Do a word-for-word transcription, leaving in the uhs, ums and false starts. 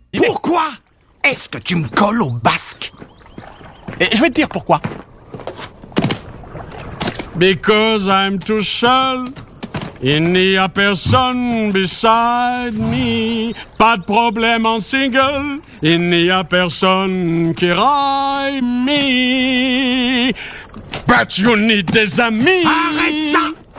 Pourquoi est-ce que tu me colles au basque? Et je vais te dire pourquoi. Because I'm too seul. Il n'y a personne beside me. Pas de problème en single. Il n'y a personne qui raille me. But you need des amis. Arrête ça!